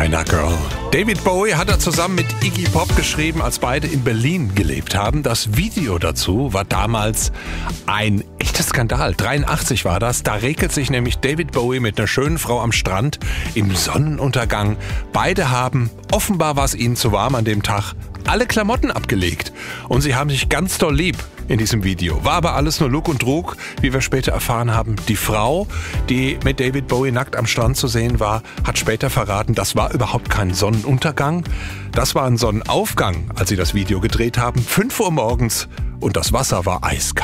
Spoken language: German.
China Girl. David Bowie hat er zusammen mit Iggy Pop geschrieben, als beide in Berlin gelebt haben. Das Video dazu war damals ein echter Skandal. 83 war das. Da regelt sich nämlich David Bowie mit einer schönen Frau am Strand im Sonnenuntergang. Beide haben, offenbar war es ihnen zu warm an dem Tag, alle Klamotten abgelegt. Und sie haben sich ganz doll lieb in diesem Video. War aber alles nur Lug und Trug, wie wir später erfahren haben. Die Frau, die mit David Bowie nackt am Strand zu sehen war, hat später verraten, das war überhaupt kein Sonnenuntergang. Das war ein Sonnenaufgang, als sie das Video gedreht haben. 5 Uhr morgens und das Wasser war eiskalt.